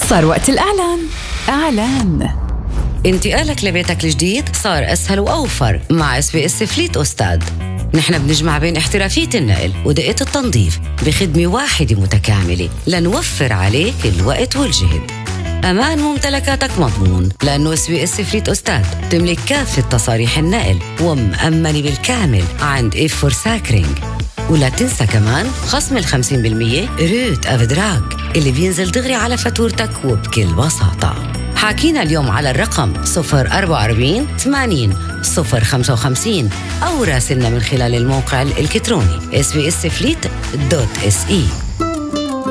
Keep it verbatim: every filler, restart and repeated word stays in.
صار وقت الإعلان. إعلان انتقالك لبيتك الجديد صار أسهل وأوفر مع اس بي اس فليت أستاذ. نحن بنجمع بين احترافية النقل ودقة التنظيف بخدمة واحدة متكاملة لنوفر عليك الوقت والجهد. أمان ممتلكاتك مضمون لأنه اس بي اس فليت أستاذ تملك كافة تصاريح النقل ومأمنة بالكامل عند إف فور ساكرينج. ولا تنسى كمان خصم الخمسين بالمية روت أفدراج اللي بينزل دغري على فاتورتك وبكل بساطة. حاكينا اليوم على الرقم صفر أربعة أربعين ثمانين صفر خمسة وخمسين أو راسلنا من خلال الموقع الإلكتروني اس بي اس فليت دوت اس اي.